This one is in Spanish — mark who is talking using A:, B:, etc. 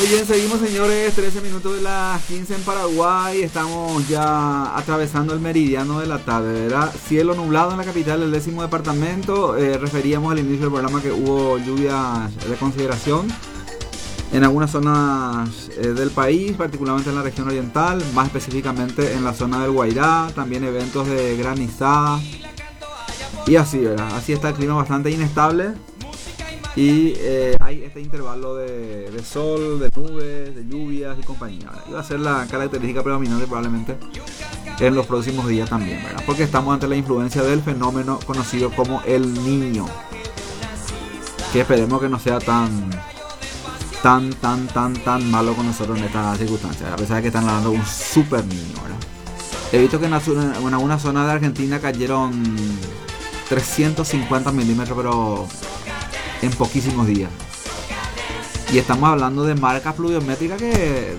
A: Muy bien, seguimos señores, 13 minutos de las 15 en Paraguay, estamos ya atravesando el meridiano de la tarde, ¿verdad? Cielo nublado en la capital del 10º departamento, referíamos al inicio del programa que hubo lluvias de consideración en algunas zonas del país, particularmente en la región oriental, más específicamente en la zona del Guairá, también eventos de granizada y así, ¿verdad? Así está el clima bastante inestable. Y hay este intervalo de sol, de nubes, de lluvias y compañía, ¿verdad? Y va a ser la característica predominante probablemente en los próximos días también, ¿verdad? Porque estamos ante la influencia del fenómeno conocido como el Niño, que esperemos que no sea tan malo con nosotros en estas circunstancias, a pesar de que están hablando de un super niño, ¿verdad? He visto que en alguna zona de Argentina cayeron 350 milímetros, pero en poquísimos días. Y estamos hablando de marcas pluviométricas que